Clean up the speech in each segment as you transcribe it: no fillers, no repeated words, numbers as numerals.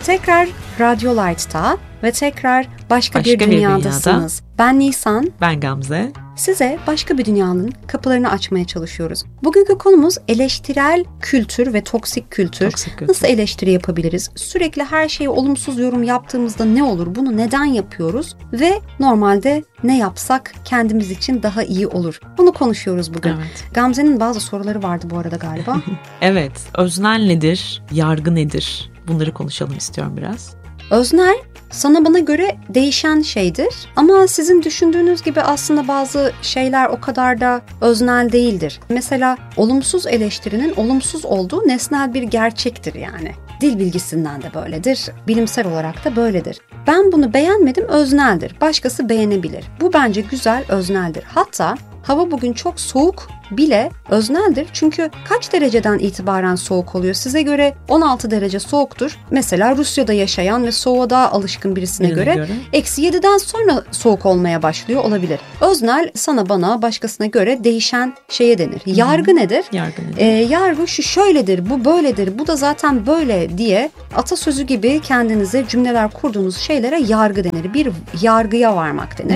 Tekrar Radyo Light'ta ve tekrar başka bir dünyadasınız. Ben Nisan. Ben Gamze. Size başka bir dünyanın kapılarını açmaya çalışıyoruz. Bugünkü konumuz eleştirel kültür ve toksik kültür. Nasıl eleştiri yapabiliriz? Sürekli her şeye olumsuz yorum yaptığımızda ne olur? Bunu neden yapıyoruz? Ve normalde ne yapsak kendimiz için daha iyi olur? Bunu konuşuyoruz bugün. Evet. Gamze'nin bazı soruları vardı bu arada galiba. Evet. Öznel nedir? Yargı nedir? Bunları konuşalım istiyorum biraz. Öznel sana bana göre değişen şeydir ama sizin düşündüğünüz gibi aslında bazı şeyler o kadar da öznel değildir. Mesela olumsuz eleştirinin olumsuz olduğu nesnel bir gerçektir yani. Dil bilgisinden de böyledir, bilimsel olarak da böyledir. Ben bunu beğenmedim, özneldir. Başkası beğenebilir. Bu bence güzel, özneldir. Hatta hava bugün çok soğuk bile özneldir. Çünkü kaç dereceden itibaren soğuk oluyor? Size göre 16 derece soğuktur. Mesela Rusya'da yaşayan ve soğuğa daha alışkın birisine göre -7'den sonra soğuk olmaya başlıyor olabilir. Öznel sana bana başkasına göre değişen şeye denir. Yargı nedir? Yargı şu şöyledir, bu böyledir, bu da zaten böyle diye atasözü gibi kendinize cümleler kurduğunuz şeylere yargı denir. Bir yargıya varmak denir.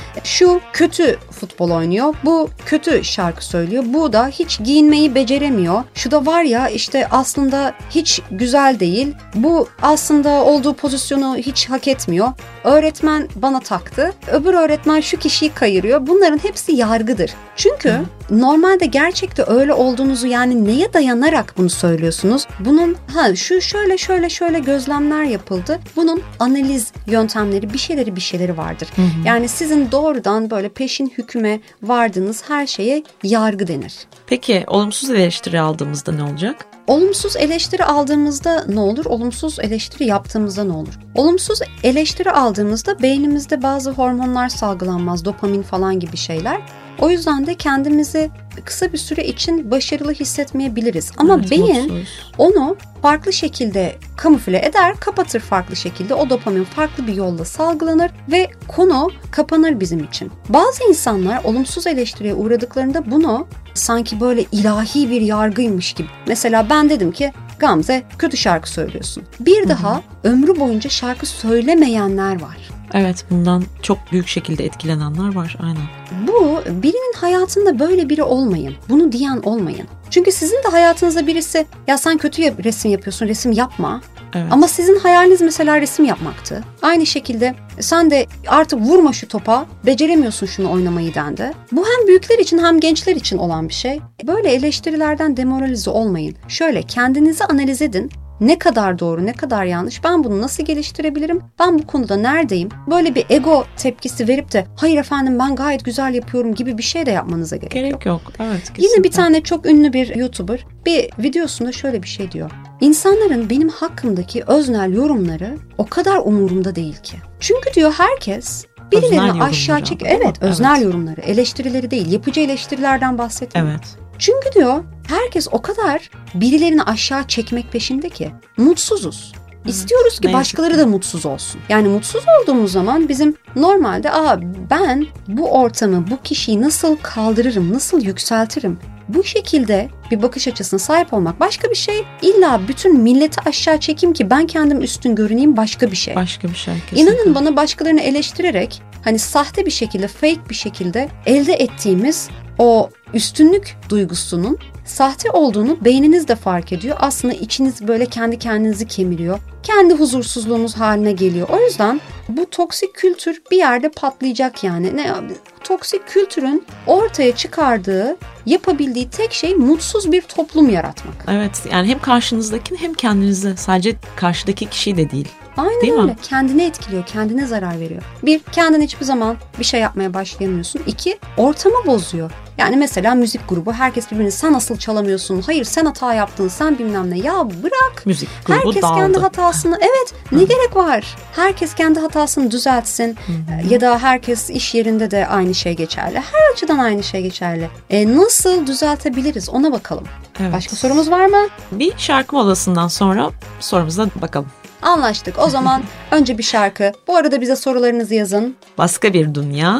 Şu kötü futbol oynuyor, bu kötü şarkı söylüyor, bu da hiç giyinmeyi beceremiyor. Şu da var ya işte aslında hiç güzel değil. Bu aslında olduğu pozisyonu hiç hak etmiyor. Öğretmen bana taktı. Öbür öğretmen şu kişiyi kayırıyor. Bunların hepsi yargıdır. Çünkü normalde gerçekte öyle olduğunuzu yani neye dayanarak bunu söylüyorsunuz? Bunun şu şöyle gözlemler yapıldı. Bunun analiz yöntemleri bir şeyleri vardır. Yani sizin doğrudan böyle peşin hüküme vardığınız her şeye yargı denir. Peki olumsuz eleştiri aldığımızda ne olacak? Olumsuz eleştiri aldığımızda ne olur? Olumsuz eleştiri yaptığımızda ne olur? Olumsuz eleştiri aldığımızda beynimizde bazı hormonlar salgılanmaz, dopamin falan gibi şeyler. O yüzden de kendimizi kısa bir süre için başarılı hissetmeyebiliriz. Ama beyin onu farklı şekilde kamufle eder, kapatır farklı şekilde. O dopamin farklı bir yolla salgılanır ve konu kapanır bizim için. Bazı insanlar olumsuz eleştiriye uğradıklarında bunu sanki böyle ilahi bir yargıymış gibi. Mesela ben dedim ki Gamze kötü şarkı söylüyorsun. Bir daha ömrü boyunca şarkı söylemeyenler var. Evet, bundan çok büyük şekilde etkilenenler var, aynen. Bu birinin hayatında böyle biri olmayın. Bunu diyen olmayın. Çünkü sizin de hayatınızda birisi ya sen kötü resim yapıyorsun, resim yapma. Evet. Ama sizin hayaliniz mesela resim yapmaktı. Aynı şekilde sen de artık vurma şu topa, beceremiyorsun şunu oynamayı dendi. Bu hem büyükler için hem gençler için olan bir şey. Böyle eleştirilerden demoralize olmayın. Şöyle kendinizi analiz edin. Ne kadar doğru, ne kadar yanlış, ben bunu nasıl geliştirebilirim, ben bu konuda neredeyim, böyle bir ego tepkisi verip de hayır efendim ben gayet güzel yapıyorum gibi bir şey de yapmanıza gerek yok. Evet, kesinlikle. Yine bir tane çok ünlü bir YouTuber bir videosunda şöyle bir şey diyor. İnsanların benim hakkımdaki öznel yorumları o kadar umurumda değil ki. Çünkü diyor herkes birilerini aşağı çek. Evet, öznel yorumları, eleştirileri değil, yapıcı eleştirilerden bahsetmiyor. Evet. Çünkü diyor herkes o kadar birilerini aşağı çekmek peşinde ki mutsuzuz. İstiyoruz ki başkaları da mutsuz olsun. Yani mutsuz olduğumuz zaman bizim normalde ben bu ortamı, bu kişiyi nasıl kaldırırım, nasıl yükseltirim? Bu şekilde bir bakış açısına sahip olmak başka bir şey. İlla bütün milleti aşağı çekeyim ki ben kendim üstün görüneyim başka bir şey. Başka bir şey. Kesinlikle. İnanın bana başkalarını eleştirerek hani sahte bir şekilde, fake bir şekilde elde ettiğimiz o üstünlük duygusunun sahte olduğunu beyniniz de fark ediyor. Aslında içiniz böyle kendi kendinizi kemiriyor. Kendi huzursuzluğunuz haline geliyor. O yüzden bu toksik kültür bir yerde patlayacak yani. Toksik kültürün ortaya çıkardığı, yapabildiği tek şey mutsuz bir toplum yaratmak. Evet, yani hem karşınızdakini hem kendinizi, sadece karşıdaki kişiyi de değil. Aynen değil öyle. Mi? Kendine etkiliyor, kendine zarar veriyor. Bir, kendin hiçbir zaman bir şey yapmaya başlayamıyorsun. İki, ortamı bozuyor. Yani mesela müzik grubu, herkes birbirini sen asıl çalamıyorsun, hayır sen hata yaptın, sen bilmem ne. Ya bırak. Müzik grubu herkes dağıldı. kendi hatasını, evet ne gerek var? Herkes kendi hatasını düzeltsin. Ya da herkes iş yerinde de aynı şey geçerli. Her açıdan aynı şey geçerli. Nasıl düzeltebiliriz ona bakalım. Evet. Başka sorumuz var mı? Bir şarkı molasından sonra sorumuza bakalım. Anlaştık. O zaman önce bir şarkı. Bu arada bize sorularınızı yazın. Başka bir dünya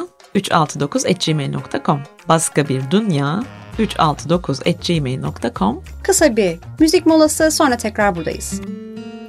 369@gmail.com Başka bir dünya 369@gmail.com Kısa bir müzik molası, sonra tekrar buradayız.